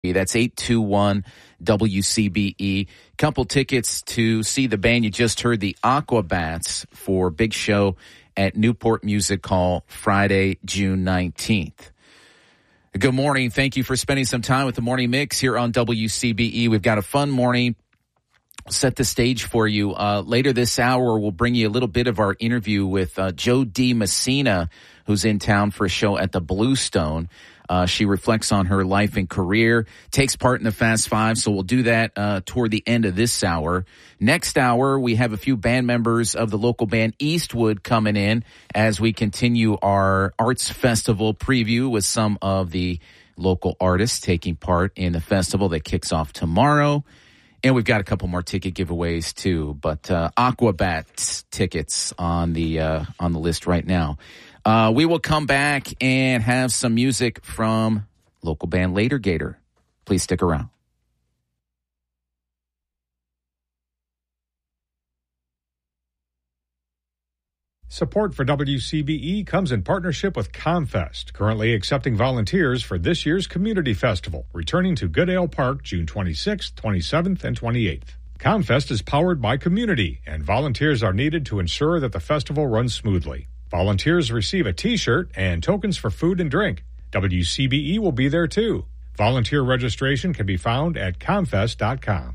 WCB. That's 821-WCBE. Couple tickets to see the band you just heard, the Aquabats, for big show at Newport Music Hall Friday, June 19th. Good morning. Thank you for spending some time with the Morning Mix here on WCBE. We've got a fun morning. Set the stage for you. Later this hour, we'll bring you a little bit of our interview with Jo Dee Messina, who's in town for a show at the Bluestone. She reflects on her life and career, takes part in the Fast Five, so we'll do that toward the end of this hour. Next hour, we have a few band members of the local band Eastwood coming in as we continue our arts festival preview with some of the local artists taking part in the festival that kicks off tomorrow. And we've got a couple more ticket giveaways too, but Aquabats tickets on the list right now. We will come back and have some music from local band Later Gator. Please stick around. Support for WCBE comes in partnership with ComFest, currently accepting volunteers for this year's Community Festival, returning to Goodale Park June 26th, 27th, and 28th. ComFest is powered by community, and volunteers are needed to ensure that the festival runs smoothly. Volunteers receive a T-shirt and tokens for food and drink. WCBE will be there too. Volunteer registration can be found at comfest.com.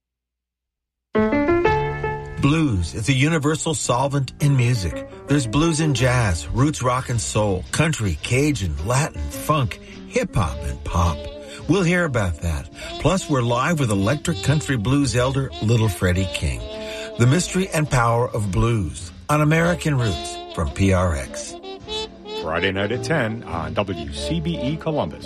Blues is a universal solvent in music. There's blues in jazz, roots rock and soul, country, Cajun, Latin, funk, hip-hop, and pop. We'll hear about that. Plus, we're live with electric country blues elder Little Freddie King. The mystery and power of blues on American Roots from PRX. Friday night at 10 on WCBE Columbus.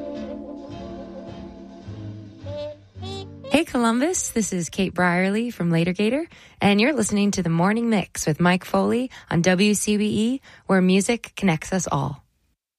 Hey Columbus, this is Kate Brierly from Later Gator, and you're listening to The Morning Mix with Mike Foley on WCBE, where music connects us all.